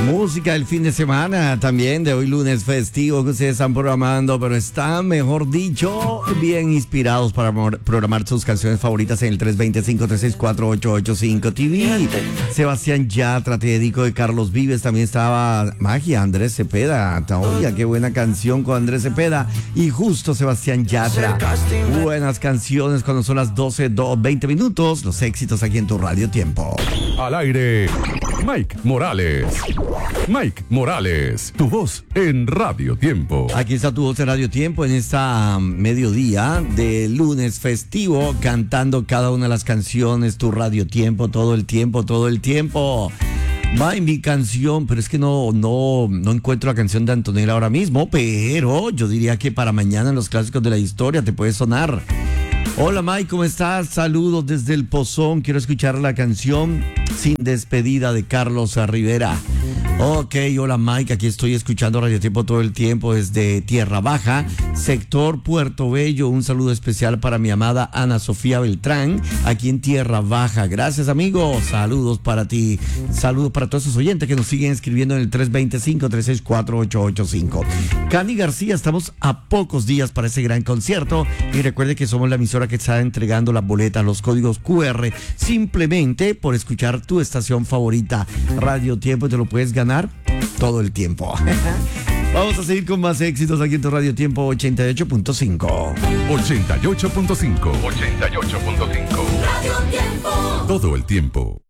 Música del fin de semana, también de hoy lunes festivo que ustedes están programando, pero están, mejor dicho, bien inspirados para programar sus canciones favoritas en el 325-364-885 TV. Sebastián Yatra, te dedico, de Carlos Vives, también estaba Magia, Andrés Cepeda. Oiga, qué buena canción con Andrés Cepeda y justo Sebastián Yatra. Buenas canciones cuando son las 12:20 minutos, los éxitos aquí en tu Radio Tiempo. Al aire, Mike Morales. Mike Morales, tu voz en Radio Tiempo. Aquí está tu voz en Radio Tiempo en esta mediodía de lunes festivo, cantando cada una de las canciones, tu Radio Tiempo, todo el tiempo, todo el tiempo. Va en mi canción, pero es que no encuentro la canción de Antonella ahora mismo, pero yo diría que para mañana en los clásicos de la historia te puede sonar. Hola Mike, ¿cómo estás? Saludos desde el Pozón. Quiero escuchar la canción Sin Despedida de Carlos Rivera. Ok, hola Mike, aquí estoy escuchando Radio Tiempo todo el tiempo desde Tierra Baja, sector Puerto Bello. Un saludo especial para mi amada Ana Sofía Beltrán, aquí en Tierra Baja. Gracias, amigos. Saludos para ti. Saludos para todos esos oyentes que nos siguen escribiendo en el 325-364-885. Candy García, estamos a pocos días para ese gran concierto y recuerde que somos la emisora que está entregando las boletas, los códigos QR, simplemente por escuchar tu estación favorita, Radio Tiempo. Te lo puedes ganar todo el tiempo. Vamos a seguir con más éxitos aquí en tu Radio Tiempo 88.5. 88.5. 88.5. Radio Tiempo. Todo el tiempo.